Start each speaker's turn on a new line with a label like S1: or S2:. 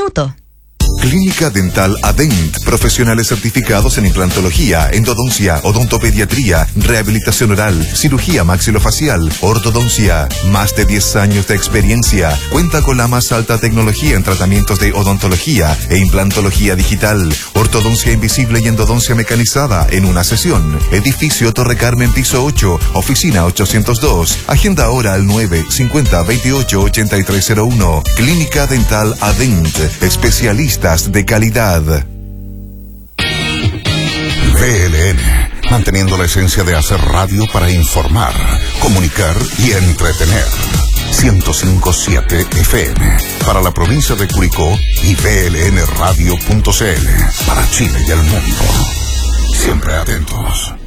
S1: minutos.
S2: Clínica Dental Adent, profesionales certificados en implantología, endodoncia, odontopediatría, rehabilitación oral, cirugía maxilofacial, ortodoncia. Más de 10 años de experiencia. Cuenta con la más alta tecnología en tratamientos de odontología e implantología digital, ortodoncia invisible y endodoncia mecanizada en una sesión. Edificio Torre Carmen, piso 8, oficina 802. Agenda ahora al 950-28-8301. Clínica Dental Adent, especialistas de calidad.
S3: VLN, manteniendo la esencia de hacer radio para informar, comunicar y entretener. 105.7 FM para la provincia de Curicó y VLNradio.cl para Chile y el mundo. Siempre atentos.